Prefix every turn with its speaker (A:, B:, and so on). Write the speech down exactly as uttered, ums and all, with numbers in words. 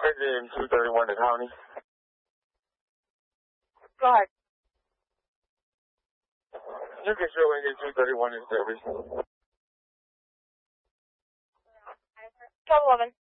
A: Engine two thirty-one to County.
B: Go ahead.
A: You can show engine two thirty-one in service.
B: twelve eleven.